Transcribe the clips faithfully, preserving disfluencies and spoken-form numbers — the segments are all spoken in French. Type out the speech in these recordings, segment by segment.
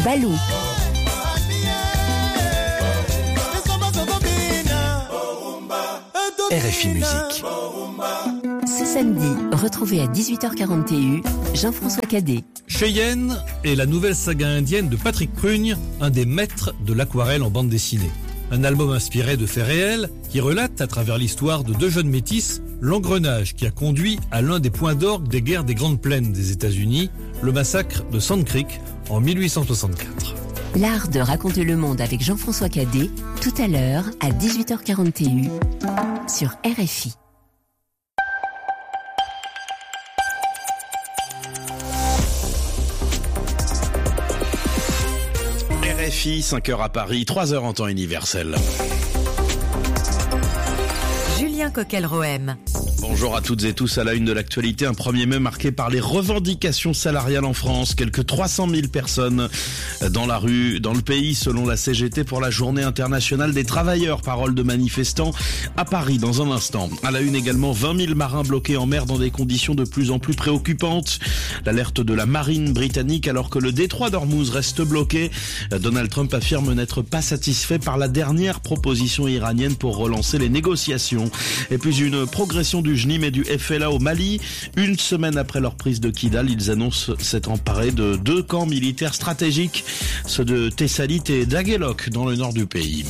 Balou. R F I Musique. Ce samedi, retrouvez à dix-huit heures quarante et un Jean-François Cadet. Cheyenne est la nouvelle saga indienne de Patrick Prugne, un des maîtres de l'aquarelle en bande dessinée. Un album inspiré de faits réels qui relate à travers l'histoire de deux jeunes métis l'engrenage qui a conduit à l'un des points d'orgue des guerres des Grandes Plaines des États-Unis, le massacre de Sand Creek en mille huit cent soixante-quatre. L'art de raconter le monde avec Jean-François Cadet, tout à l'heure à dix-huit heures quarante et un sur R F I. R F I, cinq heures à Paris, trois heures en temps universel. Julien Coquel-Rohem. Bonjour à toutes et tous, à la une de l'actualité, un premier mai marqué par les revendications salariales en France. Quelques trois cent mille personnes dans la rue, dans le pays, selon la C G T, pour la journée internationale des travailleurs. Parole de manifestants à Paris dans un instant. À la une également, vingt mille marins bloqués en mer dans des conditions de plus en plus préoccupantes. L'alerte de la marine britannique alors que le détroit d'Ormuz reste bloqué. Donald Trump affirme n'être pas satisfait par la dernière proposition iranienne pour relancer les négociations. Et puis une progression du du J N I M et du F L A au Mali. Une semaine après leur prise de Kidal, ils annoncent s'être emparés de deux camps militaires stratégiques, ceux de Tessalit et d'Aguelok dans le nord du pays.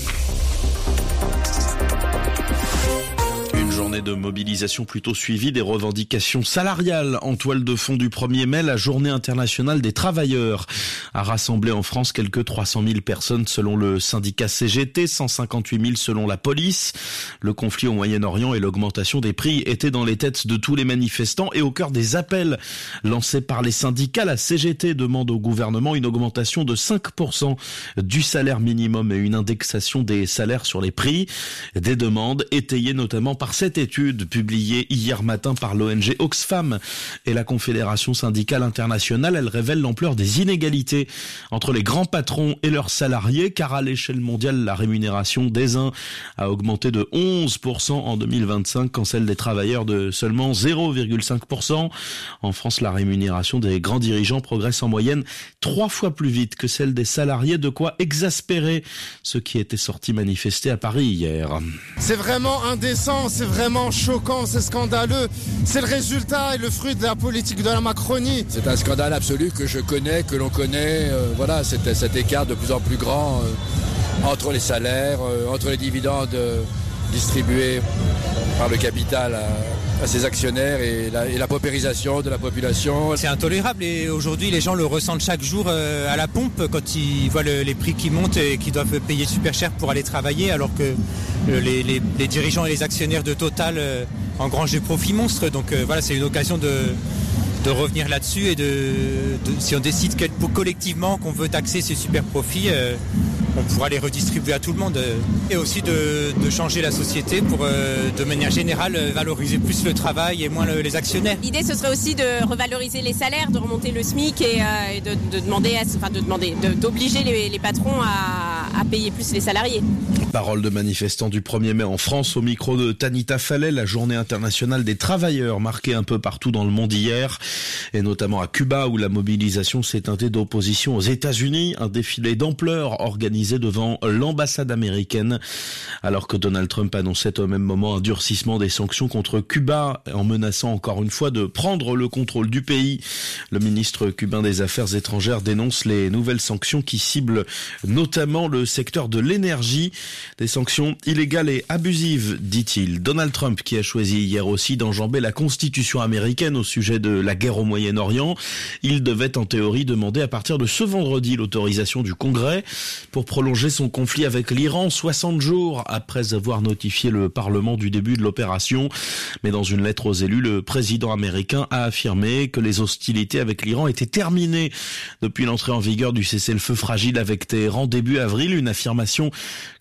Journée de mobilisation plutôt suivie des revendications salariales. En toile de fond du premier mai, la journée internationale des travailleurs a rassemblé en France quelques trois cent mille personnes selon le syndicat C G T, cent cinquante-huit mille selon la police. Le conflit au Moyen-Orient et l'augmentation des prix étaient dans les têtes de tous les manifestants et au cœur des appels lancés par les syndicats. La C G T demande au gouvernement une augmentation de cinq pour cent du salaire minimum et une indexation des salaires sur les prix. Des demandes étayées notamment par cette étude publiée hier matin par l'O N G Oxfam et la Confédération syndicale internationale. Elle révèle l'ampleur des inégalités entre les grands patrons et leurs salariés, car à l'échelle mondiale, la rémunération des uns a augmenté de onze pour cent en deux mille vingt-cinq, quand celle des travailleurs de seulement zéro virgule cinq pour cent. En France, la rémunération des grands dirigeants progresse en moyenne trois fois plus vite que celle des salariés, de quoi exaspérer ceux qui étaient sortis manifester à Paris hier. C'est vraiment indécent, c'est vraiment choquant, c'est scandaleux. C'est le résultat et le fruit de la politique de la Macronie. C'est un scandale absolu que je connais, que l'on connaît. Euh, voilà, c'est cet écart de plus en plus grand euh, entre les salaires, euh, entre les dividendes euh, distribués par le capital à, à ses actionnaires et la, et la paupérisation de la population. C'est intolérable et aujourd'hui les gens le ressentent chaque jour euh, à la pompe quand ils voient le, les prix qui montent et qu'ils doivent payer super cher pour aller travailler, alors que euh, les, les, les dirigeants et les actionnaires de Total euh, engrangent des profits monstres. Donc euh, voilà, c'est une occasion de, de revenir là-dessus et de, de si on décide collectivement qu'on veut taxer ces super profits, euh, on pourra les redistribuer à tout le monde. Et aussi de, de changer la société pour, euh, de manière générale, valoriser plus le travail et moins le, les actionnaires. L'idée, ce serait aussi de revaloriser les salaires, de remonter le SMIC et, euh, et de, de demander, à, enfin de demander, de, d'obliger les, les patrons à, à payer plus les salariés. Parole de manifestants du premier mai en France, au micro de Tanita Fallet. La journée internationale des travailleurs marquée un peu partout dans le monde hier, et notamment à Cuba où la mobilisation s'est teintée d'opposition aux États-Unis. Un défilé d'ampleur organisé devant l'ambassade américaine, alors que Donald Trump annonçait au même moment un durcissement des sanctions contre Cuba, en menaçant encore une fois de prendre le contrôle du pays. Le ministre cubain des Affaires étrangères dénonce les nouvelles sanctions qui ciblent notamment le secteur de l'énergie. Des sanctions illégales et abusives, dit-il. Donald Trump qui a choisi hier aussi d'enjamber la Constitution américaine au sujet de la guerre au Moyen-Orient. Il devait en théorie demander à partir de ce vendredi l'autorisation du Congrès pour prolonger son conflit avec l'Iran soixante jours après avoir notifié le Parlement du début de l'opération. Mais dans une lettre aux élus, le président américain a affirmé que les hostilités avec l'Iran étaient terminées depuis l'entrée en vigueur du cessez-le-feu fragile avec Téhéran début avril, une affirmation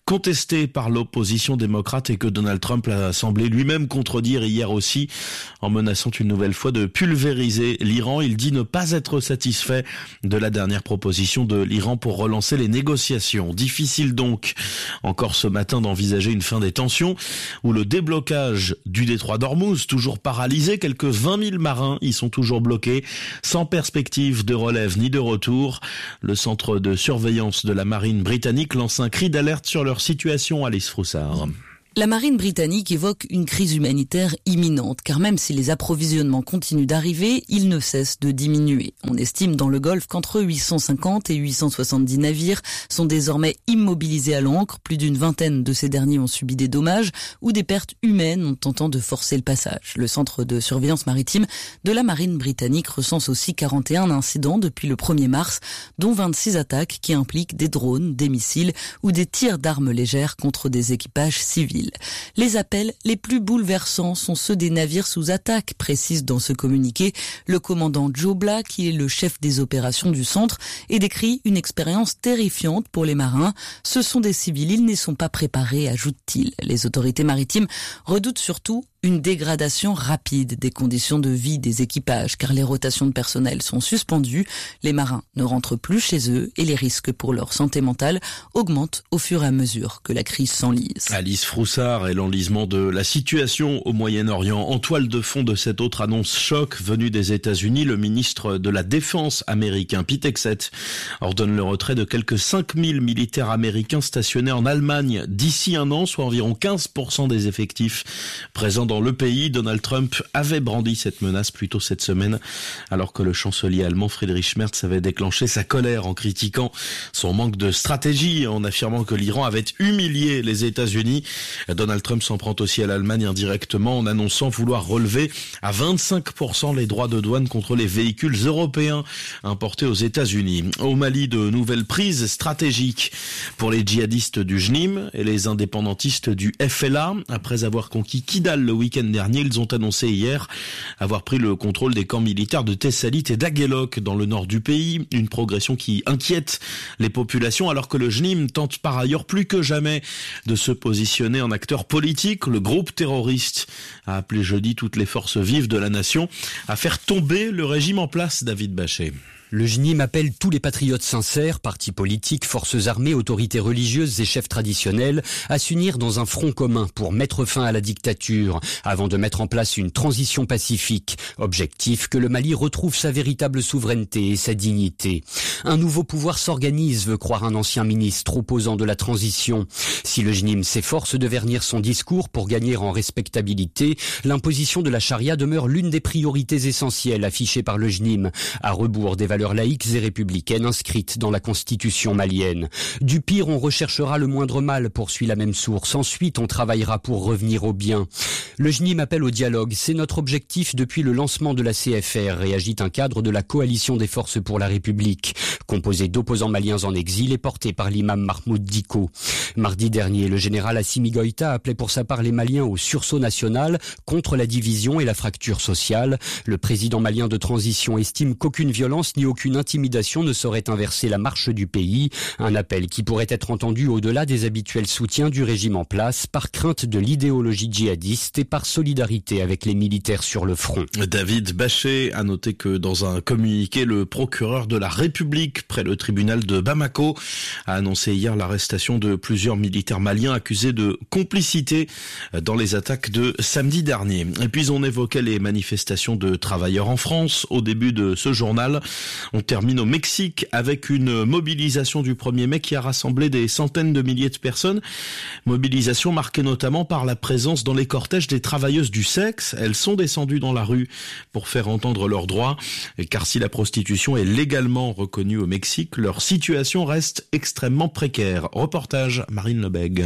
contesté par l'opposition démocrate et que Donald Trump a semblé lui-même contredire hier aussi en menaçant une nouvelle fois de pulvériser l'Iran. Il dit ne pas être satisfait de la dernière proposition de l'Iran pour relancer les négociations. Difficile donc encore ce matin d'envisager une fin des tensions ou le déblocage du détroit d'Ormuz, toujours paralysé. Quelques vingt mille marins y sont toujours bloqués, sans perspective de relève ni de retour. Le centre de surveillance de la marine britannique lance un cri d'alerte sur leur situation. Alice Froussard. La marine britannique évoque une crise humanitaire imminente, car même si les approvisionnements continuent d'arriver, ils ne cessent de diminuer. On estime dans le Golfe qu'entre huit cent cinquante et huit cent soixante-dix navires sont désormais immobilisés à l'ancre. Plus d'une vingtaine de ces derniers ont subi des dommages ou des pertes humaines en tentant de forcer le passage. Le centre de surveillance maritime de la marine britannique recense aussi quarante et un incidents depuis le premier mars, dont vingt-six attaques qui impliquent des drones, des missiles ou des tirs d'armes légères contre des équipages civils. Les appels les plus bouleversants sont ceux des navires sous attaque, précise dans ce communiqué le commandant Joe Black, qui est le chef des opérations du centre, et décrit une expérience terrifiante pour les marins. Ce sont des civils, ils n'y sont pas préparés, ajoute-t-il. Les autorités maritimes redoutent surtout une dégradation rapide des conditions de vie des équipages, car les rotations de personnel sont suspendues, les marins ne rentrent plus chez eux et les risques pour leur santé mentale augmentent au fur et à mesure que la crise s'enlise. Alice Froussard et l'enlisement de la situation au Moyen-Orient. En toile de fond de cette autre annonce choc venue des États-Unis, le ministre de la Défense américain, Pete Hegseth, ordonne le retrait de quelques cinq mille militaires américains stationnés en Allemagne d'ici un an, soit environ quinze pour cent des effectifs présents dans le pays. Donald Trump avait brandi cette menace plus tôt cette semaine, alors que le chancelier allemand Friedrich Merz avait déclenché sa colère en critiquant son manque de stratégie, en affirmant que l'Iran avait humilié les États-Unis. Donald Trump s'en prend aussi à l'Allemagne indirectement en annonçant vouloir relever à vingt-cinq pour cent les droits de douane contre les véhicules européens importés aux États-Unis. Au Mali, de nouvelles prises stratégiques pour les djihadistes du J N I M et les indépendantistes du F L A. Après avoir conquis Kidal le week-end dernier, ils ont annoncé hier avoir pris le contrôle des camps militaires de Tessalit et d'Aguelok dans le nord du pays. Une progression qui inquiète les populations alors que le J N I M tente par ailleurs plus que jamais de se positionner en acteur politique. Le groupe terroriste a appelé jeudi toutes les forces vives de la nation à faire tomber le régime en place. David Bachet. Le J N I M appelle tous les patriotes sincères, partis politiques, forces armées, autorités religieuses et chefs traditionnels à s'unir dans un front commun pour mettre fin à la dictature, avant de mettre en place une transition pacifique. Objectif, que le Mali retrouve sa véritable souveraineté et sa dignité. Un nouveau pouvoir s'organise, veut croire un ancien ministre opposant de la transition. Si le J N I M s'efforce de vernir son discours pour gagner en respectabilité, l'imposition de la charia demeure l'une des priorités essentielles affichées par le J N I M, à rebours des valeurs laïques et républicaines inscrites dans la constitution malienne. Du pire, on recherchera le moindre mal, poursuit la même source. Ensuite, on travaillera pour revenir au bien. Le J N I M appelle au dialogue. C'est notre objectif depuis le lancement de la C F R, réagit un cadre de la coalition des forces pour la République, composé d'opposants maliens en exil et porté par l'imam Mahmoud Dicko. Mardi dernier, le général Assimi Goïta appelait pour sa part les Maliens au sursaut national contre la division et la fracture sociale. Le président malien de transition estime qu'aucune violence ni aucune intimidation ne saurait inverser la marche du pays. Un appel qui pourrait être entendu au-delà des habituels soutiens du régime en place, par crainte de l'idéologie djihadiste et par solidarité avec les militaires sur le front. David Bachet a noté que dans un communiqué, le procureur de la République près le tribunal de Bamako a annoncé hier l'arrestation de plusieurs militaires maliens accusés de complicité dans les attaques de samedi dernier. Et puis on évoquait les manifestations de travailleurs en France au début de ce journal. On termine au Mexique avec une mobilisation du premier mai qui a rassemblé des centaines de milliers de personnes. Mobilisation marquée notamment par la présence dans les cortèges des travailleuses du sexe. Elles sont descendues dans la rue pour faire entendre leurs droits. Car si la prostitution est légalement reconnue au Mexique, leur situation reste extrêmement précaire. Reportage Marine Lebègue.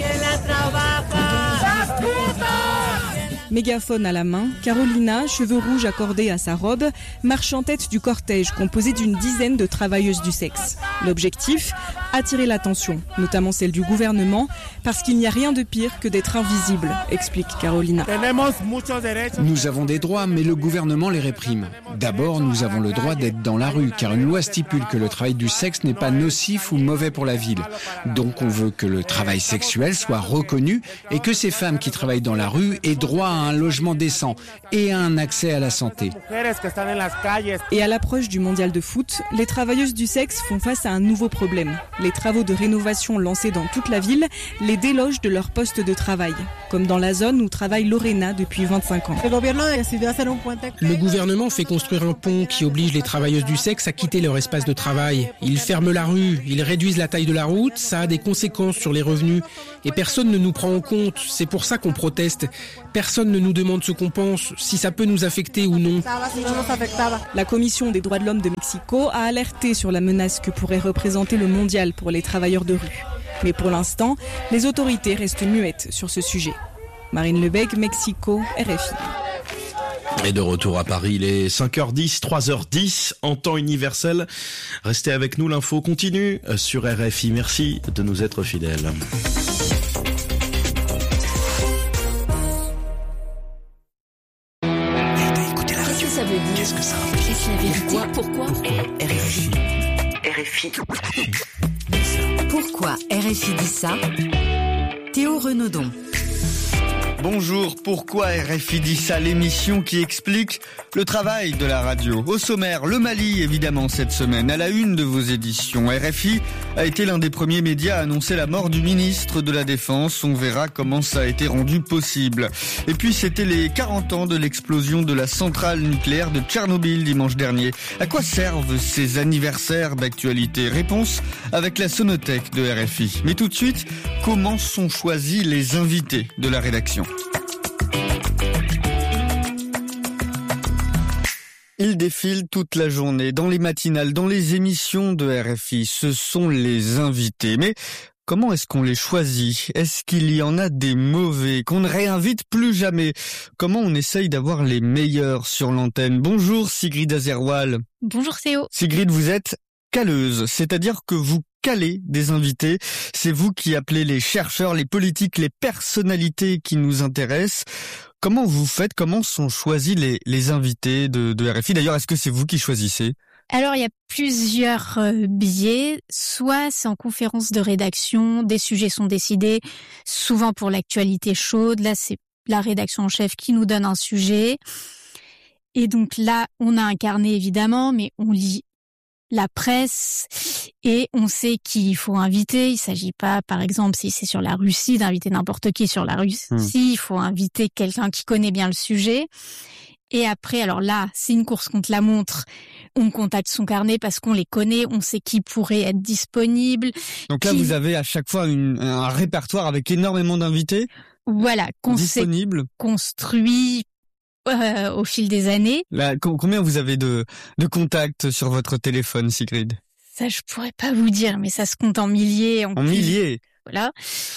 Mégaphone à la main, Carolina, cheveux rouges accordés à sa robe, marche en tête du cortège composé d'une dizaine de travailleuses du sexe. L'objectif, attirer l'attention, notamment celle du gouvernement, parce qu'il n'y a rien de pire que d'être invisible, explique Carolina. Nous avons des droits, mais le gouvernement les réprime. D'abord, nous avons le droit d'être dans la rue, car une loi stipule que le travail du sexe n'est pas nocif ou mauvais pour la ville. Donc on veut que le travail sexuel soit reconnu et que ces femmes qui travaillent dans la rue aient droit à un logement décent et à un accès à la santé. Et à l'approche du mondial de foot, les travailleuses du sexe font face à un nouveau problème. Les travaux de rénovation lancés dans toute la ville les délogent de leur poste de travail, comme dans la zone où travaille Lorena depuis vingt-cinq ans. Le gouvernement fait construire un pont qui oblige les travailleuses du sexe à quitter leur espace de travail. Ils ferment la rue, ils réduisent la taille de la route, ça a des conséquences sur les revenus. Et personne ne nous prend en compte, c'est pour ça qu'on proteste. Personne ne nous demande ce qu'on pense, si ça peut nous affecter ou non. La Commission des droits de l'homme de Mexico a alerté sur la menace que pourrait représenter le mondial pour les travailleurs de rue. Mais pour l'instant, les autorités restent muettes sur ce sujet. Marine Lebecq, Mexico, R F I. Et de retour à Paris, il est cinq heures dix, trois heures dix en temps universel. Restez avec nous, l'info continue sur R F I. Merci de nous être fidèles. Qu'est-ce que ça veut dire? Qu'est-ce que ça veut dire? Est-ce la vérité? Pourquoi, Pourquoi R F I? R F I. Pourquoi R F I dit ça? Théo Renaudon. Bonjour, pourquoi R F I dit ça, l'émission qui explique le travail de la radio. Au sommaire, le Mali, évidemment, cette semaine, à la une de vos éditions. R F I a été l'un des premiers médias à annoncer la mort du ministre de la Défense. On verra comment ça a été rendu possible. Et puis, c'était les quarante ans de l'explosion de la centrale nucléaire de Tchernobyl dimanche dernier. À quoi servent ces anniversaires d'actualité? Réponse avec la Sonothèque de R F I. Mais tout de suite, comment sont choisis les invités de la rédaction? Ils défilent toute la journée, dans les matinales, dans les émissions de R F I. Ce sont les invités. Mais comment est-ce qu'on les choisit? Est-ce qu'il y en a des mauvais, qu'on ne réinvite plus jamais? Comment on essaye d'avoir les meilleurs sur l'antenne? Bonjour Sigrid Azerwal. Bonjour Théo. Sigrid, vous êtes caleuse, c'est-à-dire que vous calez des invités. C'est vous qui appelez les chercheurs, les politiques, les personnalités qui nous intéressent. Comment vous faites? Comment sont choisis les, les invités de, de R F I? D'ailleurs, est-ce que c'est vous qui choisissez? Alors, il y a plusieurs euh, biais. Soit c'est en conférence de rédaction, des sujets sont décidés, souvent pour l'actualité chaude. Là, c'est la rédaction en chef qui nous donne un sujet. Et donc là, on a un carnet évidemment, mais on lit la presse et on sait qui il faut inviter. Il s'agit pas, par exemple, si c'est sur la Russie, d'inviter n'importe qui sur la Russie. Mmh. Il faut inviter quelqu'un qui connaît bien le sujet. Et après, alors là, c'est une course contre la montre. On contacte son carnet parce qu'on les connaît, on sait qui pourrait être disponible. Donc là, qui... vous avez à chaque fois une, un répertoire avec énormément d'invités. Voilà, qu'on disponibles. Construit Euh, au fil des années. Là, combien vous avez de, de contacts sur votre téléphone, Sigrid? Ça, je pourrais pas vous dire, mais ça se compte en milliers. En, en milliers? Voilà.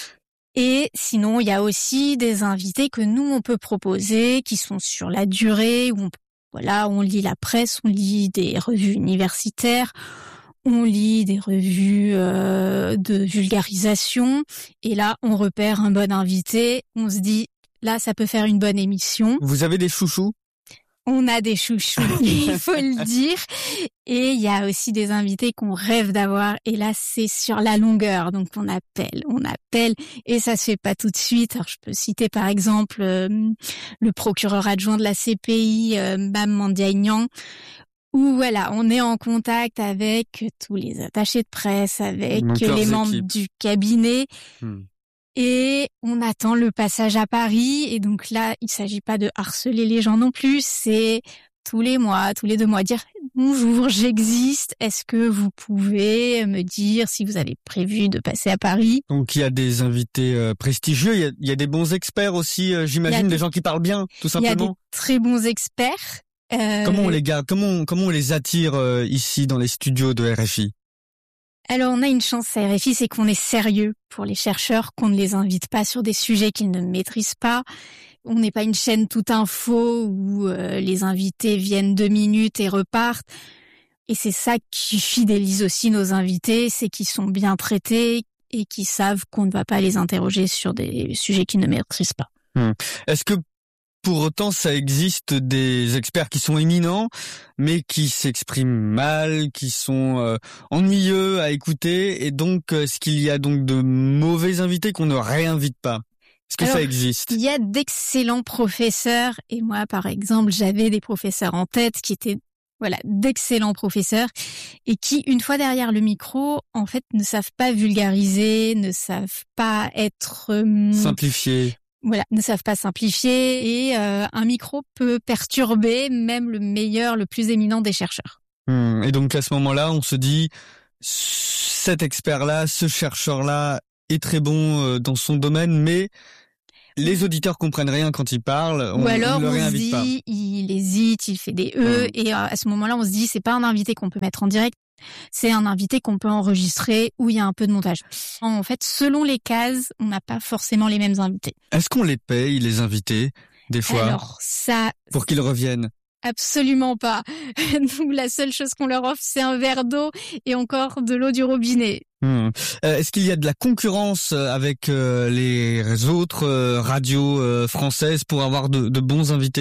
Et sinon, il y a aussi des invités que nous, on peut proposer, qui sont sur la durée, où on, voilà, on lit la presse, on lit des revues universitaires, on lit des revues euh, de vulgarisation, et là, on repère un bon invité, on se dit, là, ça peut faire une bonne émission. Vous avez des chouchous? On a des chouchous, il faut le dire. Et il y a aussi des invités qu'on rêve d'avoir. Et là, c'est sur la longueur. Donc, on appelle, on appelle. Et ça se fait pas tout de suite. Alors, je peux citer, par exemple, euh, le procureur adjoint de la C P I, euh, Mme Mandiaïnian, où voilà, on est en contact avec tous les attachés de presse, avec donc les membres équipes. Du cabinet. Hmm. Et on attend le passage à Paris. Et donc là, il s'agit pas de harceler les gens non plus. C'est tous les mois, tous les deux mois, dire « Bonjour, j'existe. Est-ce que vous pouvez me dire si vous avez prévu de passer à Paris ?» Donc il y a des invités euh, prestigieux. Il y, a, il y a des bons experts aussi, euh, j'imagine, des, des gens qui parlent bien, tout simplement. Il y a des très bons experts. Euh... Comment on les garde? Comment on, comment on les attire euh, ici dans les studios de R F I? Alors, on a une chance à R F I, c'est qu'on est sérieux pour les chercheurs, qu'on ne les invite pas sur des sujets qu'ils ne maîtrisent pas. On n'est pas une chaîne toute info où euh, les invités viennent deux minutes et repartent. Et c'est ça qui fidélise aussi nos invités, c'est qu'ils sont bien traités et qu'ils savent qu'on ne va pas les interroger sur des sujets qu'ils ne maîtrisent pas. Hum. Est-ce que pour autant ça existe des experts qui sont éminents, mais qui s'expriment mal, qui sont euh, ennuyeux à écouter, et donc est-ce qu'il y a donc de mauvais invités qu'on ne réinvite pas ? Est-ce que Alors, ça existe ? Il y a d'excellents professeurs, et moi par exemple j'avais des professeurs en tête qui étaient voilà d'excellents professeurs et qui une fois derrière le micro en fait ne savent pas vulgariser, ne savent pas être euh, simplifiés. Voilà, ne savent pas simplifier et euh, un micro peut perturber même le meilleur, le plus éminent des chercheurs. Hum, et donc à ce moment-là, on se dit cet expert-là, ce chercheur-là est très bon dans son domaine, mais les auditeurs comprennent rien quand il parle. On, Ou alors on, le on se réinvite pas. dit, il hésite, il fait des E, Hum. et à ce moment-là, on se dit, c'est pas un invité qu'on peut mettre en direct, c'est un invité qu'on peut enregistrer où il y a un peu de montage. En fait, selon les cases, on n'a pas forcément les mêmes invités. Est-ce qu'on les paye, les invités, des fois, Alors ça, pour qu'ils reviennent ? absolument pas. Nous, la seule chose qu'on leur offre, c'est un verre d'eau et encore de l'eau du robinet. Hum. Euh, est-ce qu'il y a de la concurrence avec euh, les autres euh, radios euh, françaises pour avoir de, de bons invités ?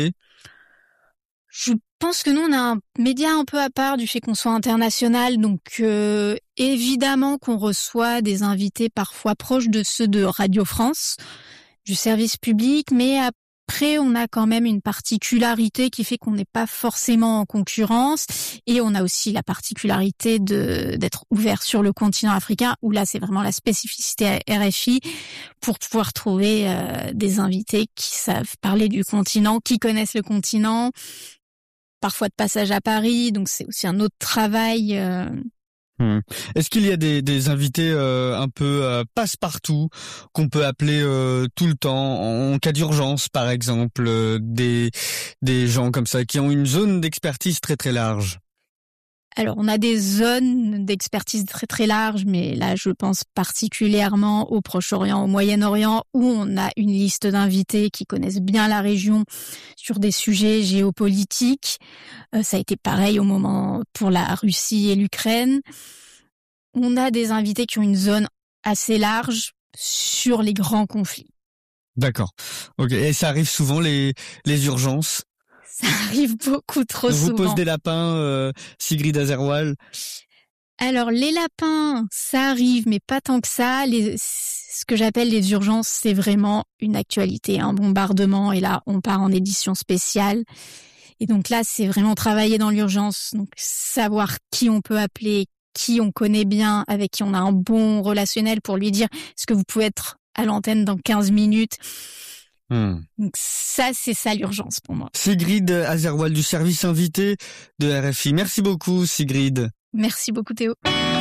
Je pense que nous, on a un média un peu à part du fait qu'on soit international, donc euh, évidemment qu'on reçoit des invités parfois proches de ceux de Radio France, du service public, mais après, on a quand même une particularité qui fait qu'on n'est pas forcément en concurrence, et on a aussi la particularité de d'être ouvert sur le continent africain, où là, c'est vraiment la spécificité à R F I, pour pouvoir trouver euh, des invités qui savent parler du continent, qui connaissent le continent, parfois de passage à Paris, donc c'est aussi un autre travail. Euh... Hum. Est-ce qu'il y a des, des invités euh, un peu euh, passe-partout qu'on peut appeler euh, tout le temps en cas d'urgence, par exemple, euh, des des gens comme ça qui ont une zone d'expertise très très large? Alors, on a des zones d'expertise très très larges, mais là, je pense particulièrement au Proche-Orient, au Moyen-Orient, où on a une liste d'invités qui connaissent bien la région sur des sujets géopolitiques. Euh, ça a été pareil au moment pour la Russie et l'Ukraine. On a des invités qui ont une zone assez large sur les grands conflits. D'accord. Ok. Et ça arrive souvent les les urgences? Ça arrive beaucoup trop On souvent. vous pose des lapins, euh, Sigrid Azerwal? Alors, les lapins, ça arrive, mais pas tant que ça. Les, ce que j'appelle les urgences, c'est vraiment une actualité, un bombardement. Et là, on part en édition spéciale. Et donc là, c'est vraiment travailler dans l'urgence. Donc, savoir qui on peut appeler, qui on connaît bien, avec qui on a un bon relationnel pour lui dire « Est-ce que vous pouvez être à l'antenne dans quinze minutes ?» Hmm. Donc ça, c'est ça l'urgence pour moi. Sigrid Azerwal du service invité de R F I. Merci beaucoup, Sigrid. Merci beaucoup, Théo.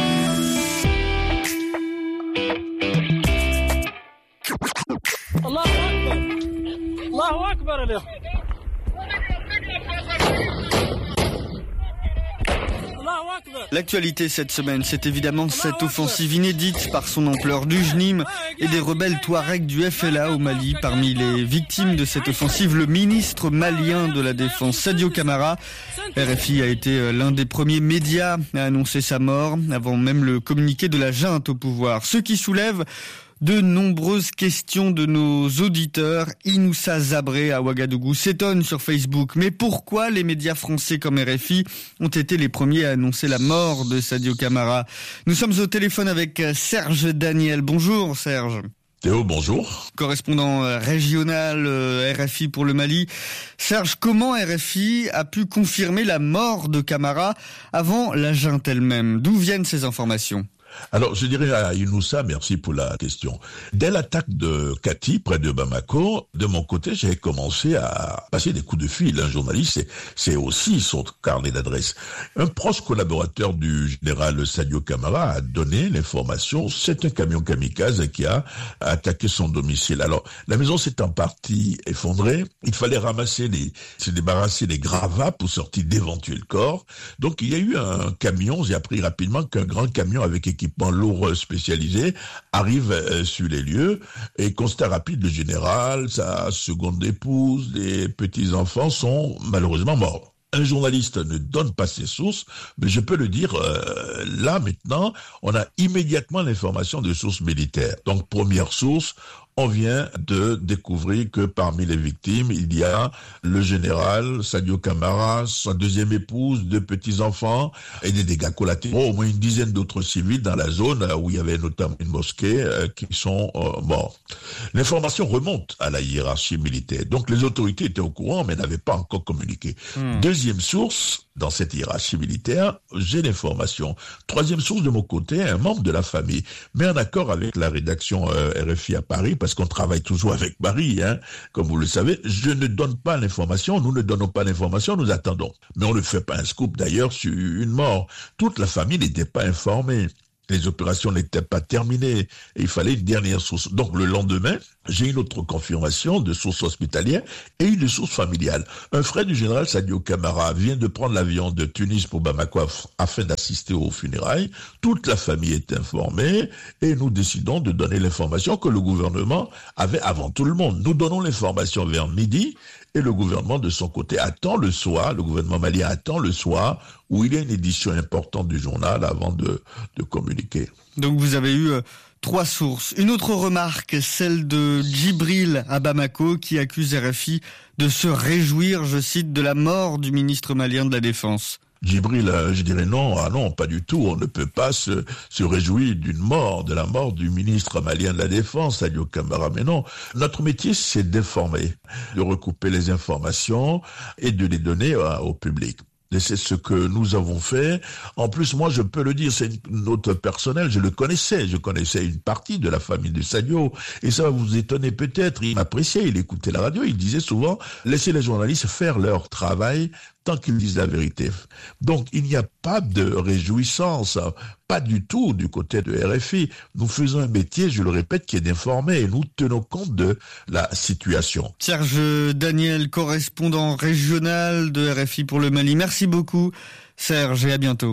Allahu Akbar. Allahu Akbar. L'actualité cette semaine, c'est évidemment cette offensive inédite par son ampleur du J N I M et des rebelles Touaregs du F L A au Mali. Parmi les victimes de cette offensive, le ministre malien de la Défense, Sadio Camara. R F I a été l'un des premiers médias à annoncer sa mort, avant même le communiqué de la junte au pouvoir. Ce qui soulève de nombreuses questions de nos auditeurs. Inoussa Zabré à Ouagadougou s'étonne sur Facebook. Mais pourquoi les médias français comme R F I ont été les premiers à annoncer la mort de Sadio Camara? Nous sommes au téléphone avec Serge Daniel. Bonjour Serge. Théo, bonjour. Correspondant régional euh, R F I pour le Mali. Serge, comment R F I a pu confirmer la mort de Camara avant la junte elle-même? D'où viennent ces informations? Alors, je dirais à Inoussa, merci pour la question. Dès l'attaque de Kati, près de Bamako, de mon côté, j'ai commencé à passer des coups de fil. Un journaliste, c'est, c'est aussi son carnet d'adresse. Un proche collaborateur du général Sadio Camara a donné l'information. C'est un camion kamikaze qui a attaqué son domicile. Alors, la maison s'est en partie effondrée. Il fallait ramasser les, se débarrasser des gravats pour sortir d'éventuels corps. Donc, il y a eu un camion. J'ai appris rapidement qu'un grand camion avec équipement lourd spécialisé arrive euh, sur les lieux et constat rapide, le général, sa seconde épouse, les petits-enfants sont malheureusement morts. Un journaliste ne donne pas ses sources, mais je peux le dire, euh, là maintenant, on a immédiatement l'information de sources militaires. Donc première source, on vient de découvrir que parmi les victimes, il y a le général Sadio Camara, sa deuxième épouse, deux petits-enfants et des dégâts collatéraux, au moins une dizaine d'autres civils dans la zone où il y avait notamment une mosquée euh, qui sont euh, morts. L'information remonte à la hiérarchie militaire. Donc les autorités étaient au courant mais n'avaient pas encore communiqué. Mmh. Deuxième source, dans cette hiérarchie militaire, j'ai l'information. Troisième source de mon côté, un membre de la famille, mais en accord avec la rédaction euh, R F I à Paris, parce qu'on travaille toujours avec Paris, hein, comme vous le savez, je ne donne pas l'information, nous ne donnons pas l'information, nous attendons. Mais on ne fait pas un scoop d'ailleurs sur une mort. Toute la famille n'était pas informée. Les opérations n'étaient pas terminées et il fallait une dernière source. Donc le lendemain, j'ai une autre confirmation de source hospitalière et une source familiale. Un frère du général Sadio Camara vient de prendre l'avion de Tunis pour Bamako afin d'assister aux funérailles. Toute la famille est informée et nous décidons de donner l'information que le gouvernement avait avant tout le monde. Nous donnons l'information vers midi et le gouvernement de son côté attend le soir, le gouvernement malien attend le soir où il y a une édition importante du journal avant de, de communiquer. Donc vous avez eu euh, trois sources. Une autre remarque, celle de Djibril à Bamako qui accuse R F I de se réjouir, je cite, de la mort du ministre malien de la Défense. Djibril, je dirais non, ah non, pas du tout. On ne peut pas se, se réjouir d'une mort, de la mort du ministre malien de la Défense, Sadio Camara. Mais non, notre métier, c'est d'informer, de recouper les informations et de les donner à, au public. Et c'est ce que nous avons fait. En plus, moi, je peux le dire, c'est une note personnelle. Je le connaissais. Je connaissais une partie de la famille de Sadio. Et ça va vous étonner peut-être. Il m'appréciait. Il écoutait la radio. Il disait souvent, laissez les journalistes faire leur travail tant qu'ils disent la vérité. Donc, il n'y a pas de réjouissance. Pas du tout du côté de R F I. Nous faisons un métier, je le répète, qui est d'informer et nous tenons compte de la situation. Serge Daniel, correspondant régional de R F I pour le Mali. Merci beaucoup, Serge, et à bientôt.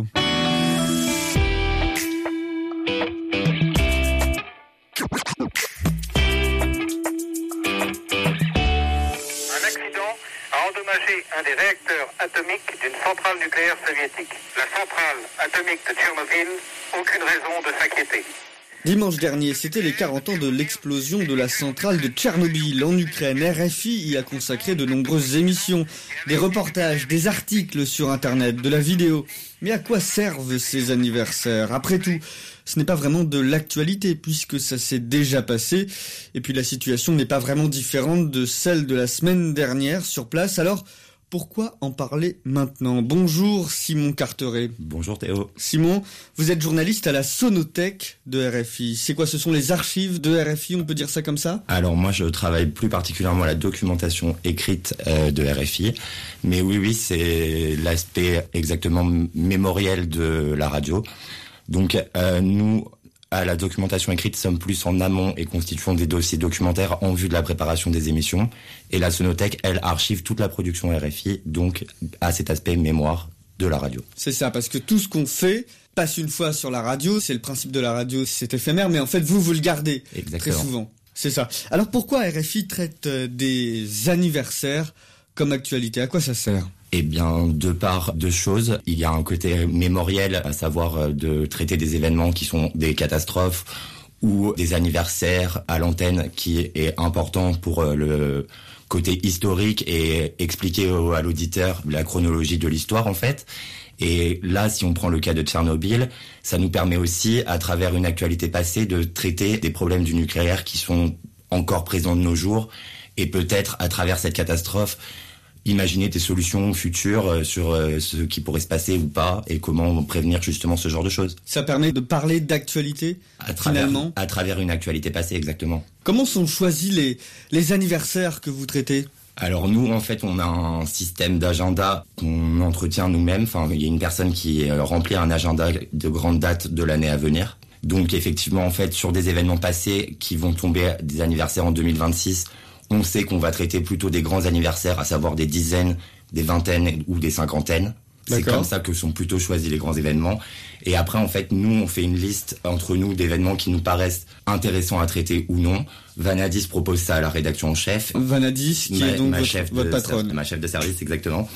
Un des réacteurs atomiques d'une centrale nucléaire soviétique. La centrale atomique de Tchernobyl, aucune raison de s'inquiéter. Dimanche dernier, c'était les quarante ans de l'explosion de la centrale de Tchernobyl en Ukraine. R F I y a consacré de nombreuses émissions, des reportages, des articles sur Internet, de la vidéo. Mais à quoi servent ces anniversaires ? Après tout, ce n'est pas vraiment de l'actualité puisque ça s'est déjà passé. Et puis la situation n'est pas vraiment différente de celle de la semaine dernière sur place. Alors, pourquoi en parler maintenant ? Bonjour Simon Carteret. Bonjour Théo. Simon, vous êtes journaliste à la Sonothèque de R F I. C'est quoi, ce sont les archives de R F I, on peut dire ça comme ça ? Alors moi je travaille plus particulièrement à la documentation écrite euh, de R F I. Mais oui, oui, c'est l'aspect exactement mémoriel de la radio. Donc euh, nous, à la documentation écrite, sommes plus en amont et constituons des dossiers documentaires en vue de la préparation des émissions. Et la Sonothèque, elle, archive toute la production R F I, donc à cet aspect mémoire de la radio. C'est ça, parce que tout ce qu'on fait passe une fois sur la radio. C'est le principe de la radio, c'est éphémère, mais en fait, vous, vous le gardez. Exactement. Très souvent. C'est ça. Alors pourquoi R F I traite des anniversaires comme actualité ? À quoi ça sert ? Eh bien, de part deux choses. Il y a un côté mémoriel, à savoir de traiter des événements qui sont des catastrophes ou des anniversaires à l'antenne, qui est important pour le côté historique et expliquer à l'auditeur la chronologie de l'histoire, en fait. Et là, si on prend le cas de Tchernobyl, ça nous permet aussi, à travers une actualité passée, de traiter des problèmes du nucléaire qui sont encore présents de nos jours. Et peut-être, à travers cette catastrophe, imaginer des solutions futures sur ce qui pourrait se passer ou pas et comment prévenir justement ce genre de choses. Ça permet de parler d'actualité, à travers, finalement. À travers une actualité passée, exactement. Comment sont choisis les, les anniversaires que vous traitez ? Alors nous, en fait, on a un système d'agenda qu'on entretient nous-mêmes. Enfin, il y a une personne qui remplit un agenda de grandes dates de l'année à venir. Donc effectivement, en fait, sur des événements passés qui vont tomber des anniversaires en deux mille vingt-six, on sait qu'on va traiter plutôt des grands anniversaires, à savoir des dizaines, des vingtaines ou des cinquantaines. C'est D'accord. Comme ça que sont plutôt choisis les grands événements. Et après, en fait, nous, on fait une liste entre nous d'événements qui nous paraissent intéressants à traiter ou non. Vanadis propose ça à la rédaction en chef. Vanadis, qui ma, est donc ma votre, chef votre de, patronne. Ma chef de service, exactement.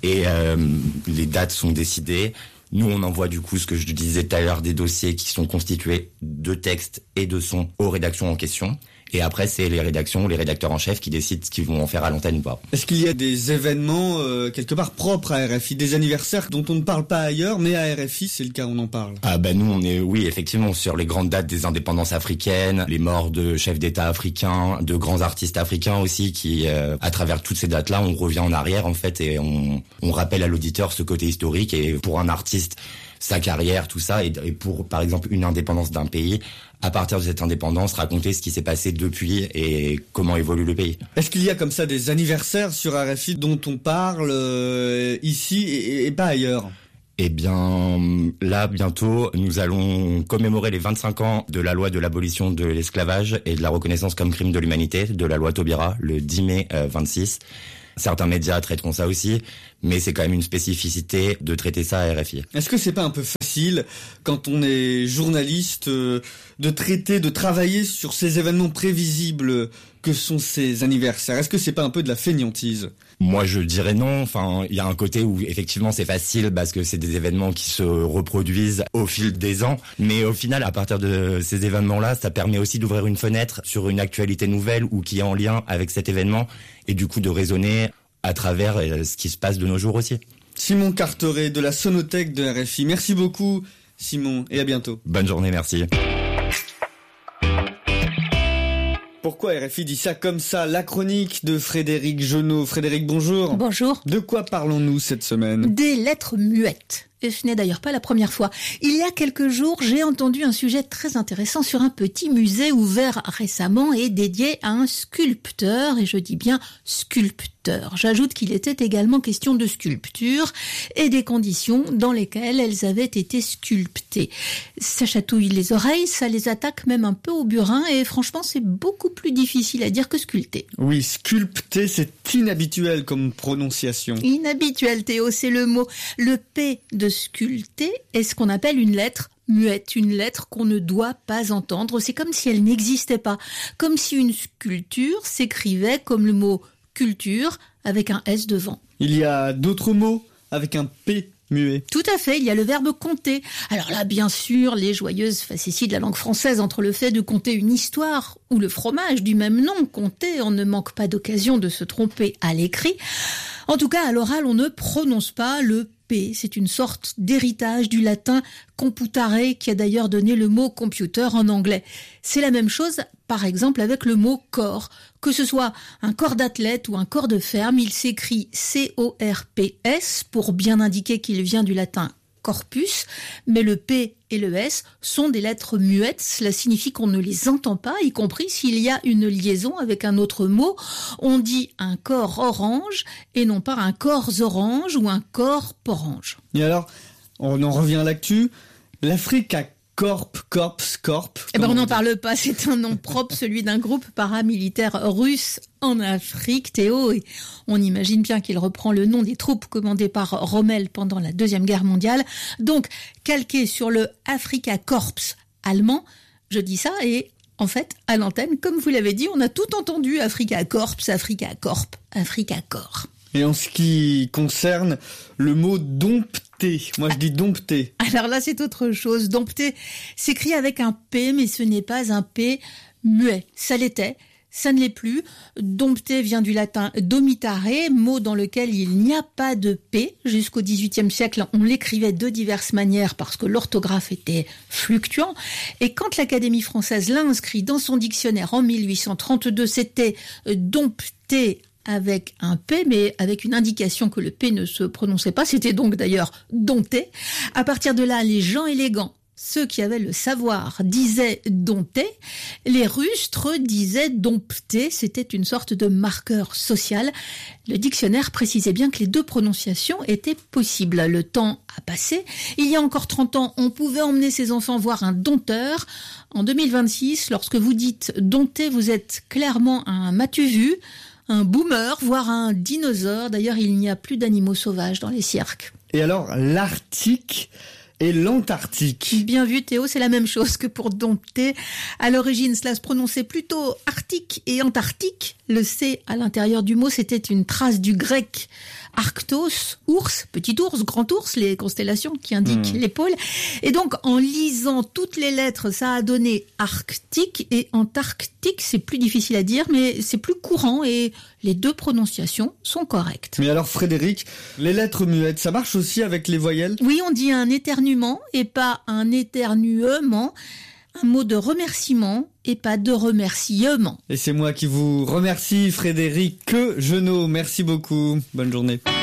et euh, les dates sont décidées. Nous, on envoie du coup ce que je disais tout à l'heure, des dossiers qui sont constitués de textes et de sons aux rédactions en question. Et après, c'est les rédactions, les rédacteurs en chef qui décident ce qu'ils vont en faire à l'antenne ou pas. Est-ce qu'il y a des événements euh, quelque part propres à R F I, des anniversaires dont on ne parle pas ailleurs, mais à R F I, c'est le cas, on en parle? Ah ben nous, on est, oui, effectivement, sur les grandes dates des indépendances africaines, les morts de chefs d'État africains, de grands artistes africains aussi, qui, euh, à travers toutes ces dates-là, on revient en arrière en fait et on, on rappelle à l'auditeur ce côté historique. Et pour un artiste, sa carrière, tout ça, et, et pour, par exemple, une indépendance d'un pays, à partir de cette indépendance, raconter ce qui s'est passé depuis et comment évolue le pays. Est-ce qu'il y a comme ça des anniversaires sur R F I dont on parle euh, ici et, et pas ailleurs? Eh bien, là, bientôt, nous allons commémorer les vingt-cinq ans de la loi de l'abolition de l'esclavage et de la reconnaissance comme crime de l'humanité, de la loi Taubira, le dix mai euh, vingt-six. Certains médias traiteront ça aussi, mais c'est quand même une spécificité de traiter ça à R F I. Est-ce que c'est pas un peu facile, quand on est journaliste, euh, de traiter, de travailler sur ces événements prévisibles que sont ces anniversaires? Est-ce que c'est pas un peu de la fainéantise? Moi, je dirais non. Enfin, il y a un côté où effectivement c'est facile parce que c'est des événements qui se reproduisent au fil des ans. Mais au final, à partir de ces événements-là, ça permet aussi d'ouvrir une fenêtre sur une actualité nouvelle ou qui est en lien avec cet événement et du coup de raisonner à travers ce qui se passe de nos jours aussi. Simon Carteret de la Sonothèque de R F I. Merci beaucoup, Simon, et à bientôt. Bonne journée, merci. Pourquoi R F I dit ça comme ça? La chronique de Frédéric Genot. Frédéric, bonjour. Bonjour. De quoi parlons-nous cette semaine? Des lettres muettes. Et ce n'est d'ailleurs pas la première fois. Il y a quelques jours, j'ai entendu un sujet très intéressant sur un petit musée ouvert récemment et dédié à un sculpteur, et je dis bien sculpteur. J'ajoute qu'il était également question de sculpture et des conditions dans lesquelles elles avaient été sculptées. Ça chatouille les oreilles, ça les attaque même un peu au burin, et franchement, c'est beaucoup plus difficile à dire que sculpter. Oui, sculpter, c'est inhabituel comme prononciation. Inhabituel, Théo, c'est le mot. Le P de sculpter est ce qu'on appelle une lettre muette, une lettre qu'on ne doit pas entendre. C'est comme si elle n'existait pas, comme si une sculpture s'écrivait comme le mot culture avec un S devant. Il y a d'autres mots avec un P muet. Tout à fait, il y a le verbe compter. Alors là, bien sûr, les joyeuses facéties de la langue française entre le fait de compter une histoire ou le fromage du même nom, compter, on ne manque pas d'occasion de se tromper à l'écrit. En tout cas, à l'oral, on ne prononce pas le P. C'est une sorte d'héritage du latin computare qui a d'ailleurs donné le mot computer en anglais. C'est la même chose, par exemple, avec le mot corps. Que ce soit un corps d'athlète ou un corps de ferme, il s'écrit C O R P S pour bien indiquer qu'il vient du latin corpus, mais le P et le S sont des lettres muettes. Cela signifie qu'on ne les entend pas, y compris s'il y a une liaison avec un autre mot. On dit un corps orange et non pas un corps orange ou un corps orange. Et alors, on en revient à l'actu. L'Afrique a Corp, Corps, Corp. Eh ben on n'en parle pas, c'est un nom propre, celui d'un groupe paramilitaire russe en Afrique, Théo. Et on imagine bien qu'il reprend le nom des troupes commandées par Rommel pendant la Deuxième Guerre mondiale. Donc, calqué sur le Afrika Korps allemand, je dis ça et en fait, à l'antenne, comme vous l'avez dit, on a tout entendu, Afrika Korps, Afrika Corp, Afrika Corps. Et en ce qui concerne le mot dompter, moi je dis dompter. Alors là c'est autre chose, dompter s'écrit avec un P, mais ce n'est pas un P muet, ça l'était, ça ne l'est plus. Dompter vient du latin domitare, mot dans lequel il n'y a pas de P. Jusqu'au dix-huitième siècle, on l'écrivait de diverses manières parce que l'orthographe était fluctuant. Et quand l'Académie française l'a inscrit dans son dictionnaire en mille huit cent trente-deux, c'était dompter avec un P, mais avec une indication que le P ne se prononçait pas. C'était donc d'ailleurs dompter. À partir de là, les gens élégants, ceux qui avaient le savoir, disaient dompter. Les rustres disaient dompter. C'était une sorte de marqueur social. Le dictionnaire précisait bien que les deux prononciations étaient possibles. Le temps a passé. Il y a encore trente ans, on pouvait emmener ses enfants voir un dompteur. En deux mille vingt-six, lorsque vous dites dompter, vous êtes clairement un m'as-tu-vu, un boomer, voire un dinosaure. D'ailleurs, il n'y a plus d'animaux sauvages dans les cirques. Et alors, l'Arctique et l'Antarctique. Bien vu, Théo, c'est la même chose que pour dompter. À l'origine, cela se prononçait plutôt arctique et antarctique. Le C à l'intérieur du mot, c'était une trace du grec Arctos, ours, petit ours, grand ours, les constellations qui indiquent Mmh. les pôles. Et donc, en lisant toutes les lettres, ça a donné Arctique et Antarctique. C'est plus difficile à dire, mais c'est plus courant et les deux prononciations sont correctes. Mais alors Frédéric, les lettres muettes, ça marche aussi avec les voyelles ? Oui, on dit un éternuement et pas un éternuement. Un mot de remerciement et pas de remerciement. Et c'est moi qui vous remercie, Frédéric Genot. Merci beaucoup. Bonne journée.